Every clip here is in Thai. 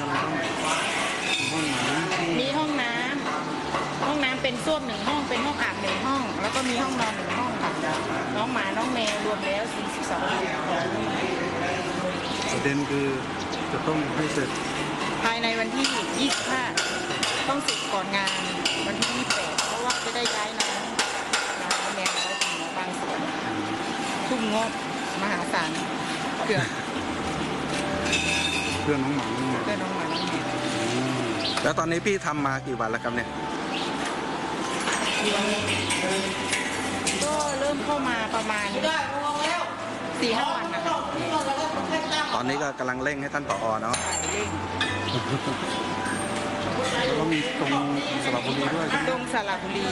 มีห้องน้ำเป็นส้วม1 ห้องเป็นห้องอาบ1 ห้องแล้วก็มีห้องนอน1 ห้องค่ะน้องหมาน้องแมวรวมแล้ว42 ห้องประเด็นคือจะต้องให้เสร็จภายในวันที่25ต้องเสร็จก่อนงานวันที่28เพราะว่าจะได้ย้ายน้องแมวไว้ถึงบางส่วนทุ่มงบมหาศาลเพื่อน้องหมาน้องแมวแล้วตอนนี้พี่ทำมากี่วันแล้วครับเนี่ยก็เริ่มเข้ามาประมาณ4-5 วันนะคะตอนนี้ก็กำลังเร่งให้ท่านผอ.เนาะแล้วก็มีตรงสระบุรีด้วยตรงสระ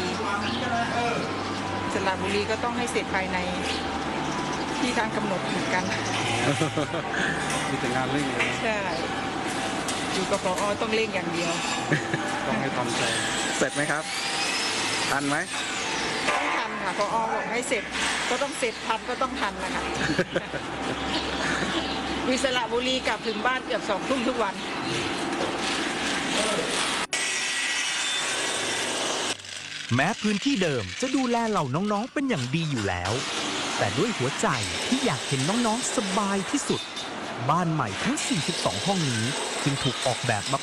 บุรีก็ต้องให้เสร็จภายในที่ทางกำหนดเหมือนกันมีแต่งานเร่งเลยใช่อยู่กับผอ.ต้องเร่งอย่างเดียวต้องให้ทำใจเสร็จไหมครับทันไหมต้องทันค่ะผอ.บอกให้เสร็จก็ต้องเสร็จทันก็ต้องทันนะคะวิสระบุรีกลับถึงบ้านเกือบ2 ทุ่มทุกวันแม้พื้นที่เดิมจะดูแลเหล่าน้องๆเป็นอย่างดีอยู่แล้วแต่ด้วยหัวใจที่อยากเห็นน้องๆสบายที่สุดบ้านใหม่ทั้ง42 ห้องนี้จึงถูกออกแบบมา